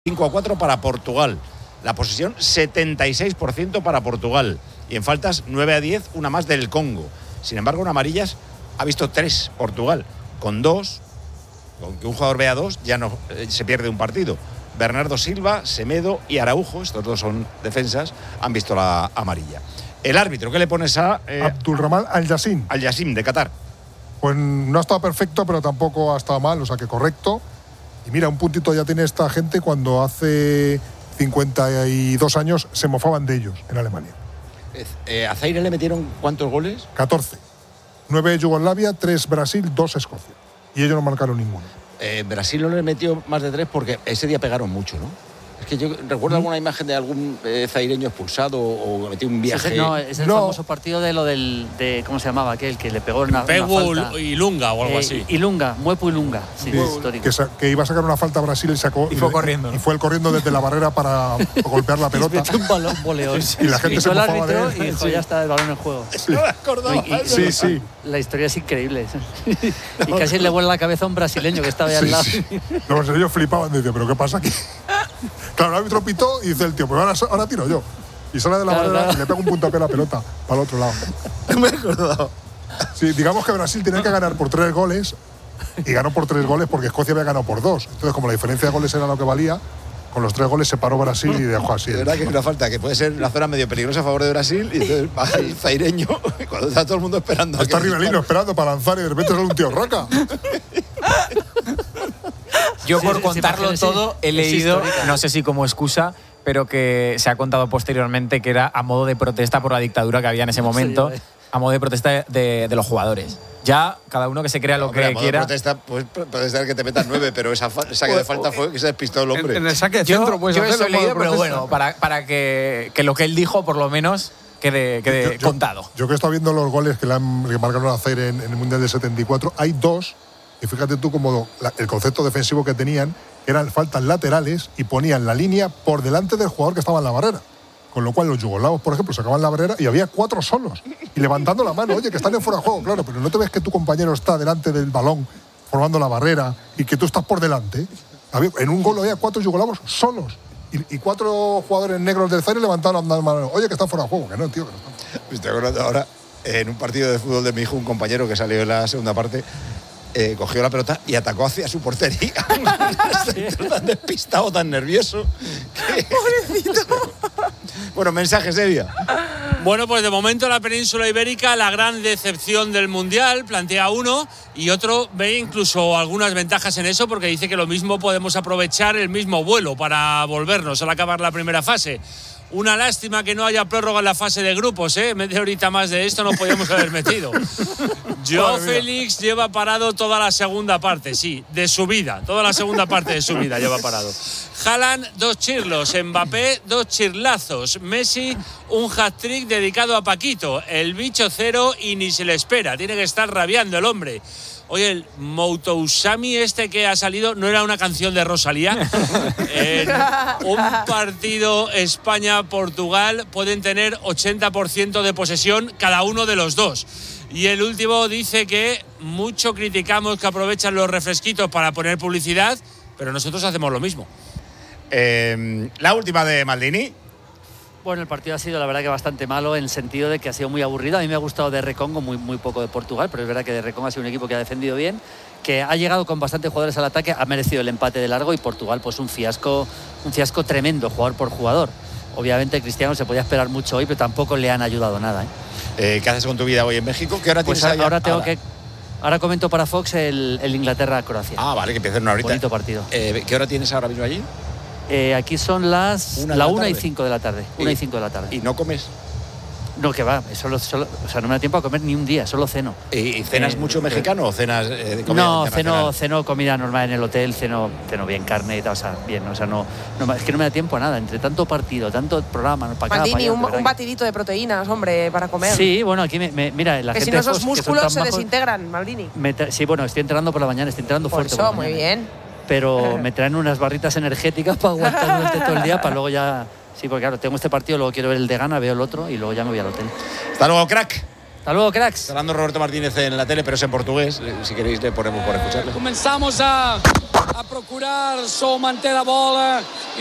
5-4 para Portugal. La posesión 76% para Portugal. Y en faltas 9-10, una más del Congo. Sin embargo, en amarillas ha visto 3 Portugal. Con 2, con que un jugador vea 2, ya no se pierde un partido. Bernardo Silva, Semedo y Araujo, estos dos son defensas, han visto la amarilla. El árbitro, ¿qué le pones a Abdulrahman Al-Yassim? Al-Yassim, de Qatar. Pues no ha estado perfecto, pero tampoco ha estado mal, o sea que correcto. Y mira, un puntito ya tiene esta gente cuando hace 52 años se mofaban de ellos en Alemania. ¿A Zaire le metieron cuántos goles? 14. 9 Yugoslavia, 3 Brasil, 2 Escocia. Y ellos no marcaron ninguno. Brasil no le metió más de 3 porque ese día pegaron mucho, ¿no? Es que yo recuerdo alguna imagen de algún zaireño expulsado o metió un viaje. Es el famoso partido de lo de ¿cómo se llamaba aquel que le pegó una falta? Ilunga o algo así. Ilunga, Muepu Ilunga, sí, histórico. Que iba a sacar una falta a Brasil y sacó y fue corriendo, ¿no? Y fue el corriendo desde la barrera para golpear la pelota. Metió un balón voleón. Y la gente se mofaba de él. Y dijo, ya está el balón en juego. Sí. No me acordaba. Sí. La historia es increíble. Y casi le vuela la cabeza a un brasileño que estaba ahí al lado. Sí. Los ellos flipaban, decían, ¿pero qué pasa aquí? Claro, el árbitro pitó y dice el tío, pues ahora tiro yo. Y sale de la barrera y le pega un puntapié a la pelota para el otro lado. No me he acordado. Sí, digamos que Brasil tenía que ganar por 3 goles y ganó por 3 goles porque Escocia había ganado por 2. Entonces, como la diferencia de goles era lo que valía, con los 3 goles se paró Brasil y dejó así. De verdad que es una falta que puede ser una zona medio peligrosa a favor de Brasil y entonces baja el zaireño cuando está todo el mundo esperando. Está Rivelino esperando para lanzar y de repente sale un tío raca. Yo por contarlo todo he leído, no sé si como excusa, pero que se ha contado posteriormente que era a modo de protesta por la dictadura que había en ese momento, a modo de protesta de los jugadores. Ya, cada uno que se crea lo que quiera. Protesta, pues protestar que te metan 9, pero esa saque de falta fue que se despistó el hombre. En el saque de centro, pues yo eso he leído, pero bueno, para que lo que él dijo, por lo menos, quede contado. Yo que he estado viendo los goles que marcaron a Zaire en el Mundial del 74, hay 2. Y fíjate tú como el concepto defensivo que tenían eran faltas laterales y ponían la línea por delante del jugador que estaba en la barrera. Con lo cual los yugoslavos, por ejemplo, sacaban la barrera y había 4 solos. Y levantando la mano, oye, que están en fuera de juego, claro, pero no te ves que tu compañero está delante del balón formando la barrera y que tú estás por delante. En un gol había 4 yugoslavos solos. Y 4 jugadores negros del Zaire levantaron la mano. Oye, que están fuera de juego. Que no, tío, que no están. Me estoy acordando ahora, en un partido de fútbol de mi hijo, un compañero que salió en la segunda parte, cogió la pelota y atacó hacia su portería. Tan despistado, tan nervioso. Pobrecito. Bueno, mensajes, Evia. Bueno, pues de momento la península ibérica, la gran decepción del Mundial, plantea uno, y otro ve incluso algunas ventajas en eso, porque dice que lo mismo podemos aprovechar el mismo vuelo para volvernos al acabar la primera fase. Una lástima que no haya prórroga en la fase de grupos, media horita más de esto no podíamos haber metido. Joao Félix lleva parado toda la segunda parte, sí, de su vida. Toda la segunda parte de su vida lleva parado. Haaland, 2 chirlos. Mbappé, 2 chirlazos. Messi, un hat-trick dedicado a Paquito. El bicho 0 y ni se le espera. Tiene que estar rabiando el hombre. Oye, el Moutousami este que ha salido no era una canción de Rosalía. En un partido España-Portugal pueden tener 80% de posesión cada uno de los dos. Y el último dice que mucho criticamos que aprovechan los refresquitos para poner publicidad, pero nosotros hacemos lo mismo. La última de Maldini. Bueno, el partido ha sido la verdad que bastante malo en el sentido de que ha sido muy aburrido. A mí me ha gustado de Recongo, muy poco de Portugal, pero es verdad que de Recongo ha sido un equipo que ha defendido bien, que ha llegado con bastantes jugadores al ataque, ha merecido el empate de largo, y Portugal pues un fiasco tremendo, jugador por jugador. Obviamente Cristiano se podía esperar mucho hoy, pero tampoco le han ayudado nada. ¿Qué haces con tu vida hoy en México? ¿Qué hora tienes allá? Ahora comento para Fox el Inglaterra-Croacia. Ah, vale, que empieza en una horita. Bonito partido. ¿Qué hora tienes ahora mismo allí? Aquí son la 1:05 de la tarde. 1:05 de la tarde. ¿Y no comes? No, que va, solo, o sea, no me da tiempo a comer ni un día, solo ceno. ¿Y cenas mucho mexicano o cenas de comida internacional? No, ceno comida normal en el hotel, ceno bien carne y tal, o sea, bien, o sea, no, es que no me da tiempo a nada, entre tanto partido, tanto programa, para acá, Maldini, para allá, un batidito de proteínas, hombre, para comer. Sí, bueno, aquí mira, la que gente si no esos músculos se majos, desintegran, Maldini. Sí, bueno, estoy entrenando por la mañana, estoy entrenando por fuerte. Eso, por la muy mañana, bien. Pero me traen unas barritas energéticas para aguantar durante todo el día, para luego ya... Sí, porque claro, tengo este partido, luego quiero ver el de Ghana, veo el otro y luego ya me voy al hotel. Hasta luego, crack. Hasta luego, cracks. Está hablando Roberto Martínez en la tele, pero es en portugués. Si queréis le ponemos por escucharle. Comenzamos a... a procurar, Sou manté la bola